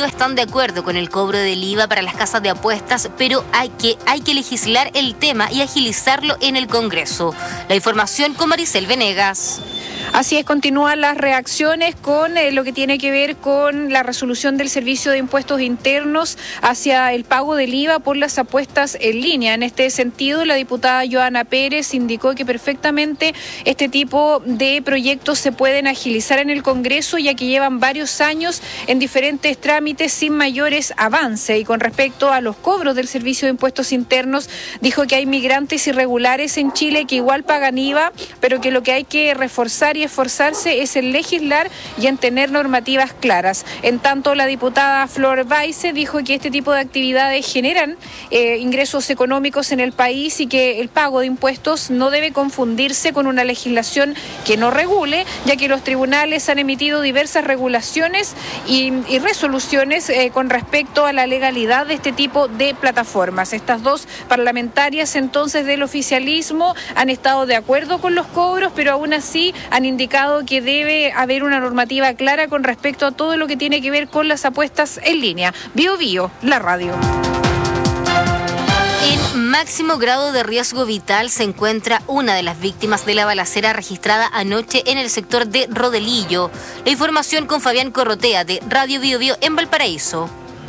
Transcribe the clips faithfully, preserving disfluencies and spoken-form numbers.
Biobío están de acuerdo con el cobro del I V A para las casas de apuestas, pero hay que, hay que legislar el tema y agilizarlo en el Congreso. La información con Maricel Venegas. Así es, continúan las reacciones con eh, lo que tiene que ver con la resolución del Servicio de Impuestos Internos hacia el pago del I V A por las apuestas en línea. En este sentido, la diputada Joana Pérez indicó que perfectamente este tipo de proyectos se pueden agilizar en el Congreso, ya que llevan varios años en diferentes trámites sin mayores avances. Y con respecto a los cobros del Servicio de Impuestos Internos, dijo que hay migrantes irregulares en Chile que igual pagan I V A, pero que lo que hay que reforzar y esforzarse es en legislar y en tener normativas claras. En tanto, la diputada Flor Baise dijo que este tipo de actividades generan eh, ingresos económicos en el país y que el pago de impuestos no debe confundirse con una legislación que no regule, ya que los tribunales han emitido diversas regulaciones y, y resoluciones eh, con respecto a la legalidad de este tipo de plataformas. Estas dos parlamentarias entonces del oficialismo han estado de acuerdo con los cobros, pero aún así han indicado que debe haber una normativa clara con respecto a todo lo que tiene que ver con las apuestas en línea. Bio Bio, la radio. En máximo grado de riesgo vital se encuentra una de las víctimas de la balacera registrada anoche en el sector de Rodelillo. La información con Fabián Corrotea de Radio Bio Bio en Valparaíso.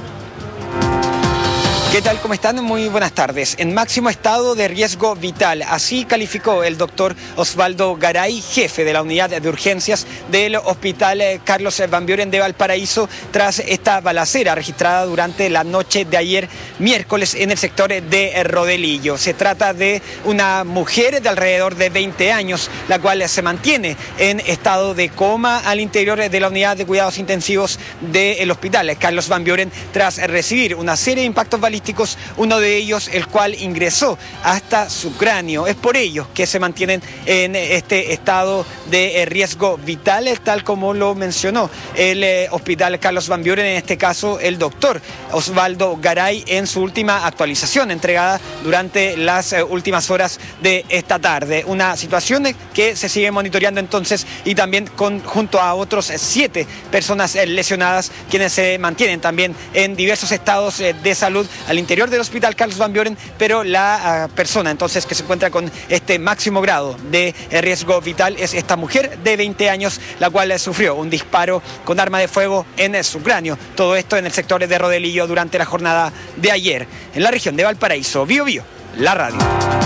¿Qué tal? ¿Cómo están? Muy buenas tardes. En máximo estado de riesgo vital, así calificó el doctor Osvaldo Garay, jefe de la unidad de urgencias del Hospital Carlos Van Buren de Valparaíso, tras esta balacera registrada durante la noche de ayer miércoles en el sector de Rodelillo. Se trata de una mujer de alrededor de veinte años, la cual se mantiene en estado de coma al interior de la unidad de cuidados intensivos del Hospital Carlos Van Buren tras recibir una serie de impactos balísticos, uno de ellos el cual ingresó hasta su cráneo. Es por ello que se mantienen en este estado de riesgo vital, tal como lo mencionó el eh, Hospital Carlos Van Buren, en este caso el doctor Osvaldo Garay, en su última actualización entregada durante las eh, últimas horas de esta tarde. Una situación que se sigue monitoreando entonces, y también con, junto a otros siete personas eh, lesionadas, quienes se mantienen también en diversos estados eh, de salud al interior del Hospital Carlos Van Buren, pero la uh, persona entonces que se encuentra con este máximo grado de eh, riesgo vital es esta mujer de veinte años, la cual eh, sufrió un disparo con arma de fuego en eh, su cráneo. Todo esto en el sector de Rodelillo durante la jornada de ayer. En la región de Valparaíso, Bio Bio, la radio.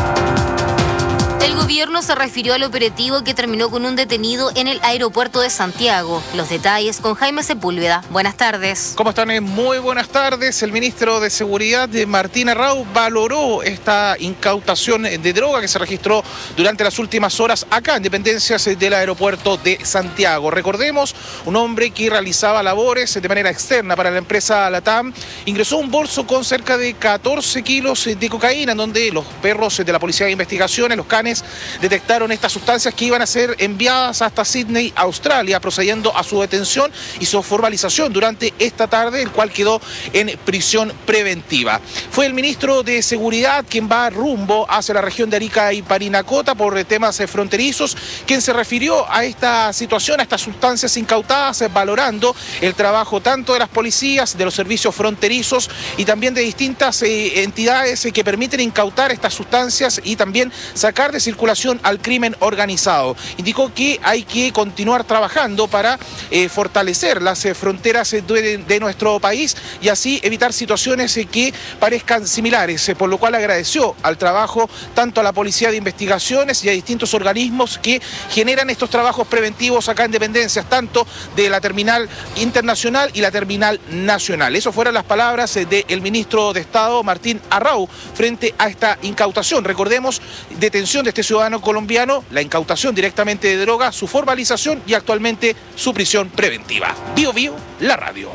El gobierno se refirió al operativo que terminó con un detenido en el aeropuerto de Santiago. Los detalles con Jaime Sepúlveda. Buenas tardes. ¿Cómo están? Muy buenas tardes. El ministro de Seguridad, Martín Arrau, valoró esta incautación de droga que se registró durante las últimas horas acá en dependencias del aeropuerto de Santiago. Recordemos, un hombre que realizaba labores de manera externa para la empresa Latam ingresó un bolso con cerca de catorce kilos de cocaína, en donde los perros de la Policía de Investigaciones, los canes, detectaron estas sustancias que iban a ser enviadas hasta Sydney, Australia, procediendo a su detención y su formalización durante esta tarde, el cual quedó en prisión preventiva. Fue el ministro de Seguridad quien va rumbo hacia la región de Arica y Parinacota por temas fronterizos, quien se refirió a esta situación, a estas sustancias incautadas, valorando el trabajo tanto de las policías, de los servicios fronterizos y también de distintas eh, entidades que permiten incautar estas sustancias y también sacar de circulación al crimen organizado. Indicó que hay que continuar trabajando para eh, fortalecer las eh, fronteras eh, de, de nuestro país y así evitar situaciones eh, que parezcan similares, eh, por lo cual agradeció al trabajo tanto a la Policía de Investigaciones y a distintos organismos que generan estos trabajos preventivos acá en dependencias, tanto de la terminal internacional y la terminal nacional. Esas fueron las palabras eh, del ministro de Estado, Martín Arrau, frente a esta incautación. Recordemos, detención de este ciudadano colombiano, la incautación directamente de droga, su formalización y actualmente su prisión preventiva. Bio Bio, la radio.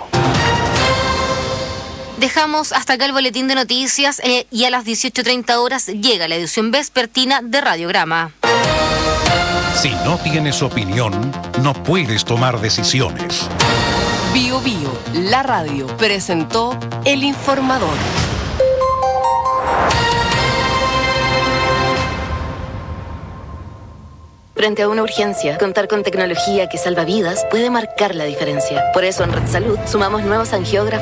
Dejamos hasta acá el boletín de noticias eh, y a las dieciocho treinta horas llega la edición vespertina de Radiograma. Si no tienes opinión, no puedes tomar decisiones. Bio Bio, la radio, presentó El Informador. Frente a una urgencia, contar con tecnología que salva vidas puede marcar la diferencia. Por eso en Red Salud sumamos nuevos angiógrafos